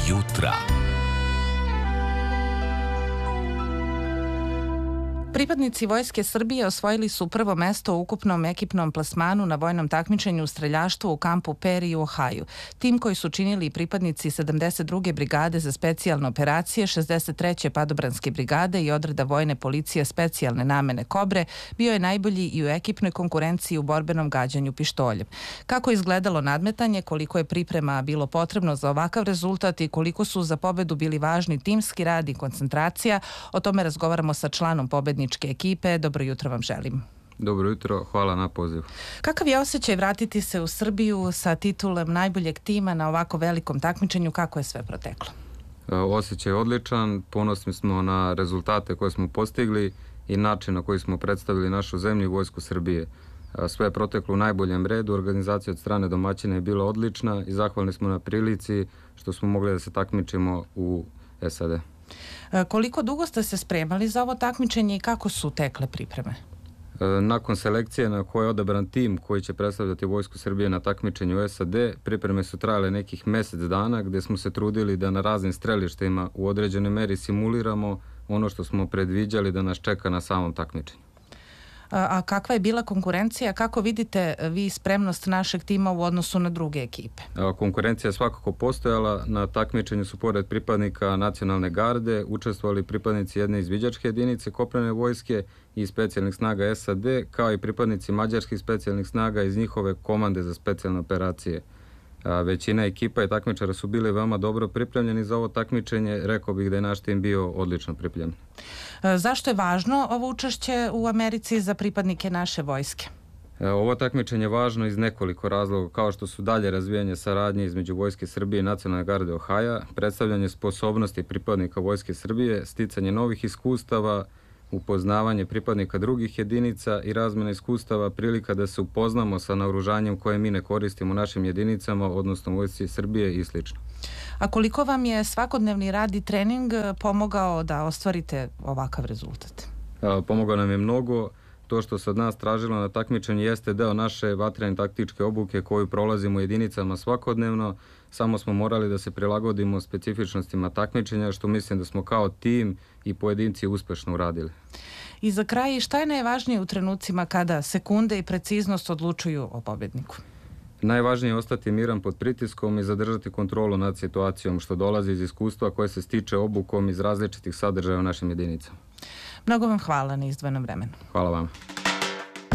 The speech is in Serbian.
jutra. Pripadnici Vojske Srbije osvojili su prvo mesto u ukupnom ekipnom plasmanu na vojnom takmičenju u streljaštvu u kampu Perry u Ohaju. Tim koji su činili pripadnici 72. brigade za specijalne operacije, 63. padobranske brigade i odreda vojne policije specijalne namene Kobre bio je najbolji i u ekipnoj konkurenciji u borbenom gađanju pištoljem. Kako je izgledalo nadmetanje, koliko je priprema bilo potrebno za ovakav rezultat i koliko su za pobedu bili važni timski rad i koncentracija, o tome razgovaramo sa članom pobedničke ekipe. Dobro jutro vam želim. Dobro jutro, hvala na pozivu. Kakav je osjećaj vratiti se u Srbiju sa titulom najboljeg tima na ovako velikom takmičenju? Kako je sve proteklo? Osjećaj je odličan, ponosni smo na rezultate koje smo postigli i način na koji smo predstavili našu zemlju i Vojsku Srbije. Sve je proteklo u najboljem redu, organizacija od strane domaćina je bila odlična i zahvalni smo na prilici što smo mogli da se takmičimo u SAD. Koliko dugo ste se spremali za ovo takmičenje i kako su tekle pripreme? Nakon selekcije na kojoj je odabran tim koji će predstavljati Vojsku Srbije na takmičenju u SAD, pripreme su trajale nekih mesec dana gde smo se trudili da na raznim strelištima u određenoj meri simuliramo ono što smo predviđali da nas čeka na samom takmičenju. A kakva je bila konkurencija? Kako vidite vi spremnost našeg tima u odnosu na druge ekipe? Konkurencija je svakako postojala. Na takmičenju su pored pripadnika nacionalne garde učestvovali pripadnici jedne izviđačke jedinice kopnene vojske i specijalnih snaga SAD, kao i pripadnici mađarskih specijalnih snaga iz njihove komande za specijalne operacije. Većina ekipa i takmičara su bili veoma dobro pripremljeni za ovo takmičenje. Rekao bih da je naš tim bio odlično pripremljen. Zašto je važno ovo učešće u Americi za pripadnike naše vojske? Ovo takmičenje je važno iz nekoliko razloga, kao što su dalje razvijanje saradnje između Vojske Srbije i Nacionalne garde Ohaja, predstavljanje sposobnosti pripadnika Vojske Srbije, sticanje novih iskustava, upoznavanje pripadnika drugih jedinica i razmjena iskustava, prilika da se upoznamo sa naoružanjem koje mi ne koristimo u našim jedinicama, odnosno Vojsci Srbije i sl. A koliko vam je svakodnevni rad i trening pomogao da ostvarite ovakav rezultat? Pomogao nam je mnogo. To što se od nas tražilo na takmičenju jeste deo naše vatrene taktičke obuke koju prolazimo jedinicama svakodnevno. Samo smo morali da se prilagodimo specifičnostima takmičenja, što mislim da smo kao tim i pojedinci uspešno uradili. I za kraj, šta je najvažnije u trenucima kada sekunde i preciznost odlučuju o pobedniku? Najvažnije je ostati miran pod pritiskom i zadržati kontrolu nad situacijom, što dolazi iz iskustva koje se stiče obukom iz različitih sadržaja u našim jedinicama. Mnogo vam hvala na izdvojenom vremenu. Hvala vam.